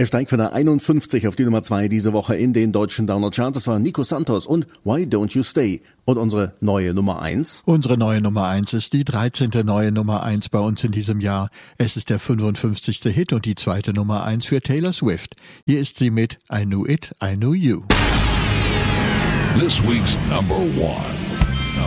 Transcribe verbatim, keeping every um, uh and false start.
Er steigt von der einundfünfzig auf die Nummer zwei diese Woche in den deutschen Download-Charts. Das war Nico Santos und Why Don't You Stay. Und unsere neue Nummer eins? Unsere neue Nummer eins ist die dreizehnte neue Nummer eins bei uns in diesem Jahr. Es ist der fünfundfünfzigste Hit und die zweite Nummer eins für Taylor Swift. Hier ist sie mit I Knew It, I Knew You. This week's number one.